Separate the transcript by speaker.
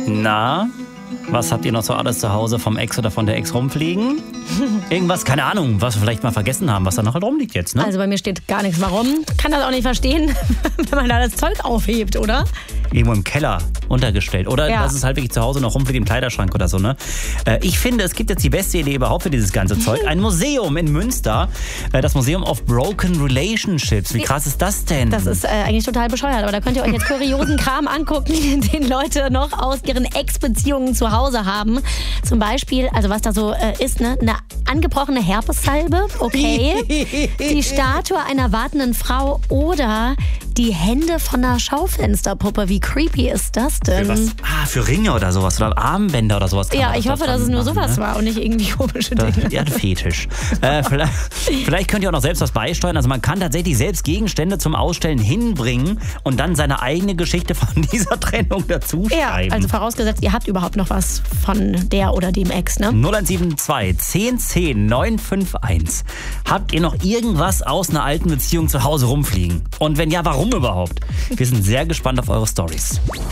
Speaker 1: Na, was habt ihr noch so alles zu Hause vom Ex oder von der Ex rumfliegen? Irgendwas, keine Ahnung, was wir vielleicht mal vergessen haben, was da noch halt rumliegt jetzt, ne?
Speaker 2: Also bei mir steht gar nichts. Warum? Kann das auch nicht verstehen, wenn man da das Zeug aufhebt, oder?
Speaker 1: Irgendwo im Keller untergestellt. Oder
Speaker 2: Ja.
Speaker 1: dass es halt wirklich zu Hause noch rumfliegt im Kleiderschrank oder so, ne? Ich finde, es gibt jetzt die beste Idee überhaupt für dieses ganze Zeug. Ein Museum in Münster. Das Museum of Broken Relationships. Wie krass ist das denn?
Speaker 2: Das ist eigentlich total bescheuert, aber da könnt ihr euch jetzt kuriosen Kram angucken, den Leute noch aus ihren Ex-Beziehungen zu Hause haben. Zum Beispiel, also was da so ist, ne? Eine angebrochene Herpessalbe, okay. Die Statue einer wartenden Frau oder die Hände von einer Schaufensterpuppe. Wie creepy ist das denn?
Speaker 1: Für was? Für Ringe oder sowas. Oder Armbänder oder sowas. kann
Speaker 2: Ja,
Speaker 1: man
Speaker 2: ich
Speaker 1: doch
Speaker 2: hoffe,
Speaker 1: da
Speaker 2: dass es
Speaker 1: dran
Speaker 2: nur
Speaker 1: machen,
Speaker 2: sowas
Speaker 1: ne?
Speaker 2: war und nicht irgendwie komische Dinge.
Speaker 1: Ja, ein Fetisch. Vielleicht könnt ihr auch noch selbst was beisteuern. Also man kann tatsächlich selbst Gegenstände zum Ausstellen hinbringen und dann seine eigene Geschichte von dieser Trennung dazu
Speaker 2: Ja,
Speaker 1: schreiben.
Speaker 2: also vorausgesetzt, ihr habt überhaupt noch was von der oder dem Ex, ne?
Speaker 1: 0172 1010 951. Habt ihr noch irgendwas aus einer alten Beziehung zu Hause rumfliegen? Und wenn ja, warum überhaupt? Wir sind sehr gespannt auf eure Storys.